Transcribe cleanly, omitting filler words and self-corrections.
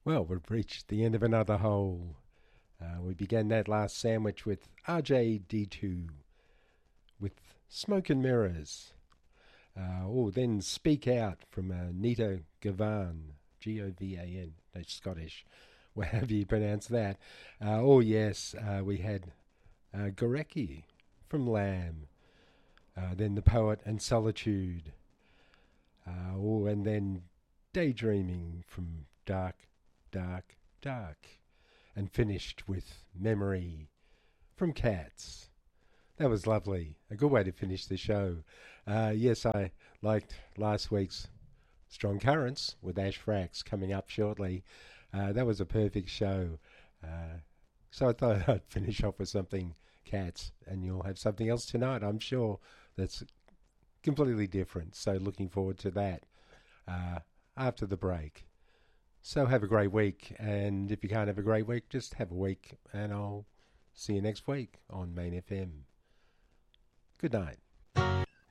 Well, we've reached the end of another hole. We began that last sandwich with RJD2 with Smoke and Mirrors. Then Speak Out from Nita Gavan, Govan, no, Scottish, however you pronounce that. Yes, we had Gorecki from Lamb. Then The Poet and Solitude. And then Daydreaming from Dark, Dark, Dark. And finished with Memory from Cats. That was lovely. A good way to finish the show. Yes, I liked last week's Strong Currents with Ash Frax coming up shortly. That was a perfect show. So I thought I'd finish off with something Cats, and you'll have something else tonight, I'm sure, that's completely different. So looking forward to that after the break. So have a great week, and if you can't have a great week, just have a week, and I'll see you next week on Main FM. Good night.